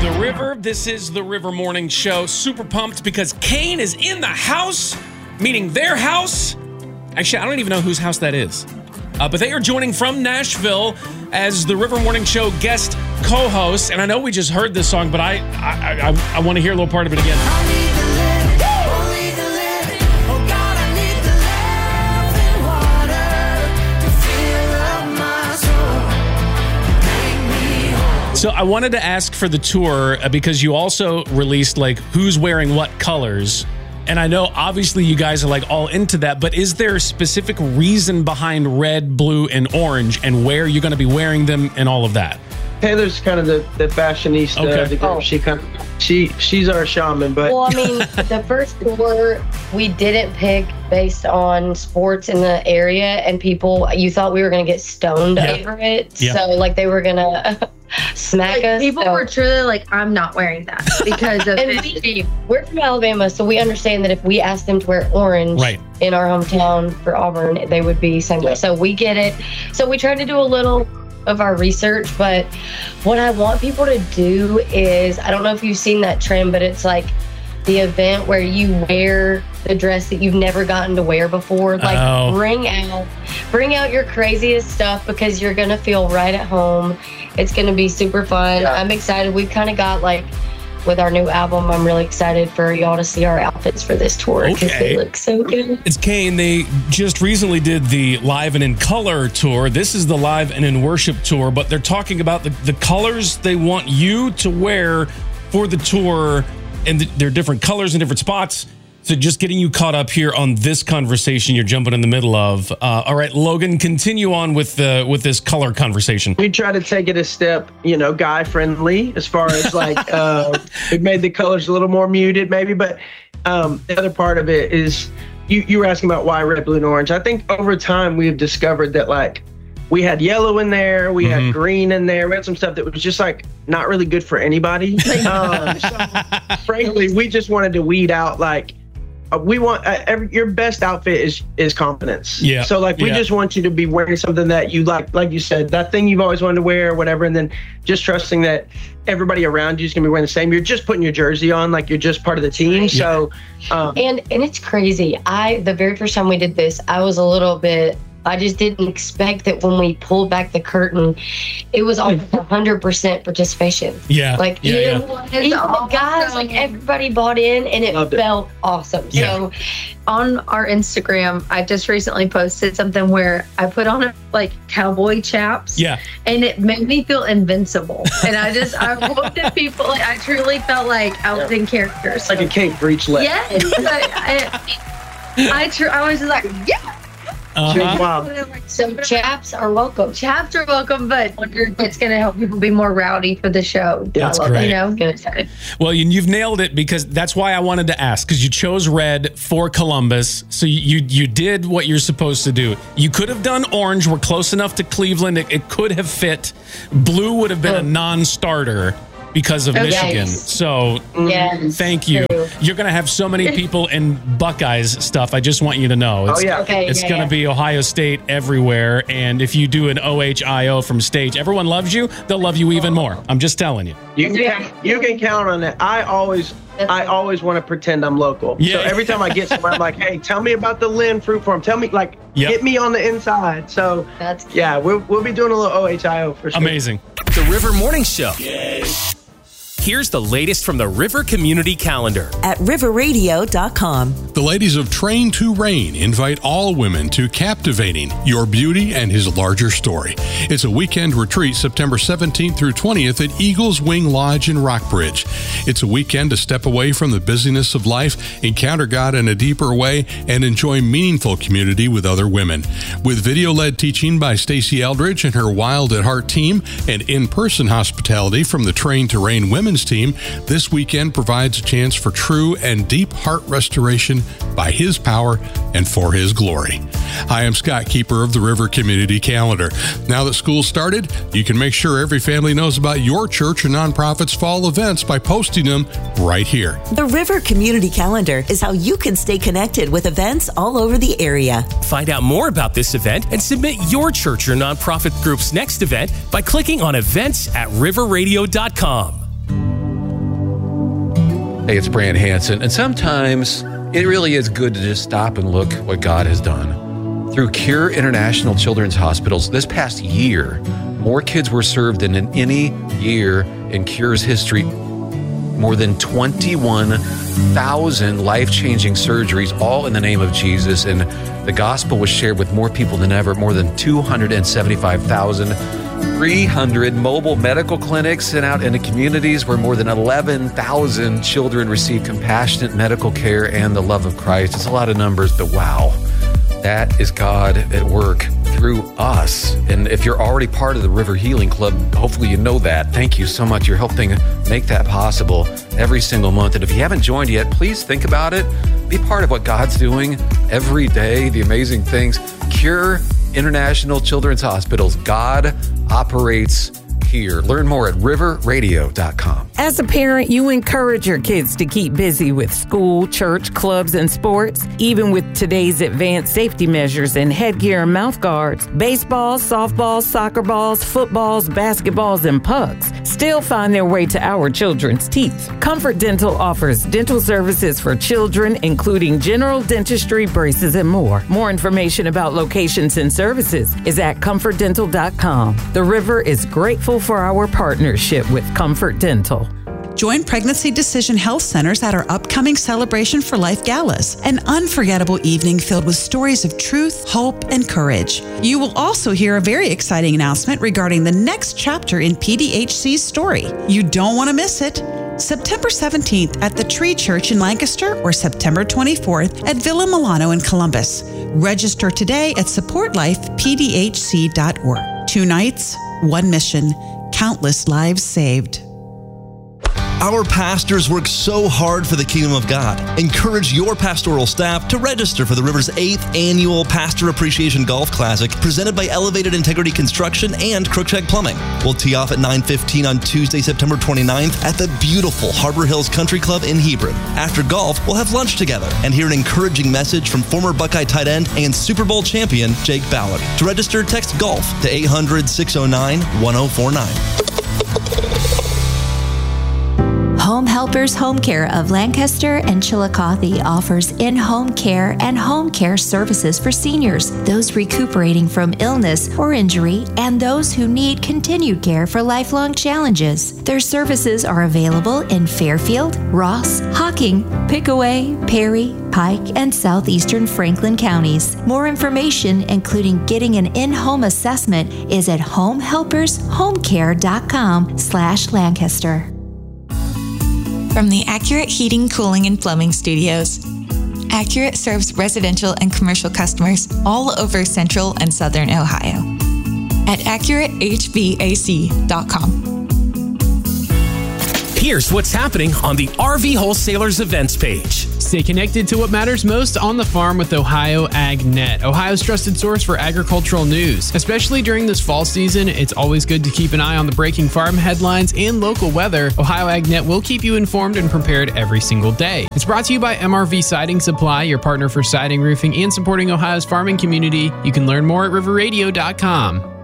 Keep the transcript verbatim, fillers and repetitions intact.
the river. This is the River Morning Show. Super pumped because Kane is in the house, meaning their house. Actually, I don't even know whose house that is. Uh, but they are joining from Nashville as the River Morning Show guest co-host. And I know we just heard this song, but I I, I, I want to hear a little part of it again. So I wanted to ask for the tour uh, because you also released like who's wearing what colors. And I know obviously you guys are like all into that, but is there a specific reason behind red, blue, and orange and where you're going to be wearing them and all of that? Taylor's kind of the, the fashionista. Okay. The girl. Oh. She kind of, she she's our shaman, but Well, I mean, the first tour we didn't pick based on sports in the area, and people, you thought we were going to get stoned Yeah. over it. Yeah. So, like, they were going to smack Like, us. people so. were truly like, I'm not wearing that because of And this. we, we're from Alabama, so we understand that if we asked them to wear orange Right. in our hometown for Auburn, they would be same way. Yeah. So we get it. So we tried to do a little of our research, but what I want people to do is, I don't know if you've seen that trend, but it's like the event where you wear the dress that you've never gotten to wear before. Like Oh. bring out bring out your craziest stuff because you're gonna feel right at home. It's gonna be super fun. Yeah. I'm excited. We've kind of got like with our new album, I'm really excited for y'all to see our outfits for this tour because Okay. they look so good. It's Kane. They just recently did the Live and in Color tour. This is the Live and in Worship tour, but they're talking about the, the colors they want you to wear for the tour, and th- they're different colors in different spots. So just getting you caught up here on this conversation you're jumping in the middle of. Uh, all right, Logan, continue on with the with this color conversation. we try to take it a step, you know, guy friendly as far as like uh, we made the colors a little more muted, maybe. But um, the other part of it is you you were asking about why red, blue, and orange. I think over time we've discovered that like we had yellow in there, we Mhm. had green in there, we had some stuff that was just like not really good for anybody. um, so, frankly, we just wanted to weed out like. Uh, we want uh, every, your best outfit is is confidence. Yeah. So like we Yeah. just want you to be wearing something that you like, like you said, that thing you've always wanted to wear or whatever, and then just trusting that everybody around you is gonna be wearing the same. You're just putting your jersey on, like you're just part of the team. So, um, And and it's crazy. I the very first time we did this, I was a little bit. I just didn't expect that when we pulled back the curtain, it was almost one hundred percent participation. Yeah. Like yeah, even, yeah. even the guys, like everybody bought in, and it Loved it. felt awesome. Yeah. So On our Instagram, I just recently posted something where I put on a, like cowboy chaps. Yeah. And it made me feel invincible. And I just, I looked at people, like, I truly felt like I was in character. So, like a cape for each leg. yes. I, I, I, tr- I was just like, yeah. Uh-huh. Wow. so chaps are welcome. Chaps are welcome, but I wonder if it's going to help people be more rowdy for the show. Yeah, That's I love great. it, you know? Good. Well, you, you've nailed it because that's why I wanted to ask, because you chose red for Columbus. So you, you you did what you're supposed to do. You could have done orange. We're close enough to Cleveland. It, it could have fit. Blue would have been a non-starter because of Okay. Michigan. So Yes. thank you. True. You're going to have so many people in Buckeyes stuff. I just want you to know. It's, Oh, yeah. Okay. It's yeah, going to yeah. be Ohio State everywhere. And if you do an O H I O from stage, everyone loves you. They'll love you even more. I'm just telling you. You can you can count on it. I always I always want to pretend I'm local. Yeah. So every time I get somewhere, I'm like, hey, tell me about the Lynn Fruit Farm. Tell me, like, Yep. get me on the inside. So That's yeah, we'll we'll be doing a little O H I O for sure. Amazing. The River Morning Show. Here's the latest from the River Community Calendar. at river radio dot com. The ladies of Train to Reign invite all women to Captivating Your Beauty and His Larger Story. It's a weekend retreat September seventeenth through twentieth at Eagles Wing Lodge in Rockbridge. It's a weekend to step away from the busyness of life, encounter God in a deeper way, and enjoy meaningful community with other women. With video-led teaching by Stacey Eldridge and her Wild at Heart team and in-person hospitality from the Train to Reign women's team, this weekend provides a chance for true and deep heart restoration by His power and for His glory. Hi, I'm Scott, keeper of the River Community Calendar. Now that school started, you can make sure every family knows about your church or nonprofit's fall events by posting them right here. The River Community Calendar is how you can stay connected with events all over the area. Find out more about this event and submit your church or nonprofit group's next event by clicking on events at river radio dot com. Hey, it's Brant Hansen, and sometimes it really is good to just stop and look what God has done. Through Cure International Children's Hospitals, this past year, more kids were served than in any year in Cure's history. More than twenty-one thousand life-changing surgeries, all in the name of Jesus, and the gospel was shared with more people than ever. More than two hundred seventy-five thousand three hundred mobile medical clinics sent out into communities where more than eleven thousand children receive compassionate medical care and the love of Christ. It's a lot of numbers, but wow, that is God at work through us. And if you're already part of the River Healing Club, hopefully you know that. Thank you so much. You're helping make that possible every single month. And if you haven't joined yet, please think about it. Be part of what God's doing every day, the amazing things. Cure International Children's Hospitals. God operates here. Learn more at river radio dot com. As a parent, you encourage your kids to keep busy with school, church, clubs, and sports. Even with today's advanced safety measures and headgear and mouth guards, baseballs, softballs, soccer balls, footballs, basketballs, and pucks still find their way to our children's teeth. Comfort Dental offers dental services for children, including general dentistry, braces, and more. More information about locations and services is at comfort dental dot com. The River is grateful for our partnership with Comfort Dental. Join Pregnancy Decision Health Centers at our upcoming Celebration for Life galas, an unforgettable evening filled with stories of truth, hope, and courage. You will also hear a very exciting announcement regarding the next chapter in P D H C's story. You don't want to miss it. September seventeenth at the Tree Church in Lancaster or September twenty-fourth at Villa Milano in Columbus. Register today at support life p d h c dot org. Two nights, one mission, countless lives saved. Our pastors work so hard for the kingdom of God. Encourage your pastoral staff to register for the River's eighth annual Pastor Appreciation Golf Classic, presented by Elevated Integrity Construction and Crookshank Plumbing. We'll tee off at nine fifteen on Tuesday, September twenty-ninth at the beautiful Harbor Hills Country Club in Hebron. After golf, we'll have lunch together and hear an encouraging message from former Buckeye tight end and Super Bowl champion Jake Ballard. To register, text GOLF to eight hundred, six oh nine, one oh four nine. Home Helpers Home Care of Lancaster and Chillicothe offers in-home care and home care services for seniors, those recuperating from illness or injury, and those who need continued care for lifelong challenges. Their services are available in Fairfield, Ross, Hocking, Pickaway, Perry, Pike, and southeastern Franklin counties. More information, including getting an in-home assessment, is at home helpers home care dot com slash Lancaster. From the Accurate Heating, Cooling, and Plumbing Studios, Accurate serves residential and commercial customers all over central and southern Ohio at accurate h v a c dot com. Here's what's happening on the R V Wholesalers events page. Stay connected to what matters most on the farm with Ohio AgNet, Ohio's trusted source for agricultural news. Especially during this fall season, it's always good to keep an eye on the breaking farm headlines and local weather. Ohio AgNet will keep you informed and prepared every single day. It's brought to you by M R V Siding Supply, your partner for siding, roofing, and supporting Ohio's farming community. You can learn more at river radio dot com.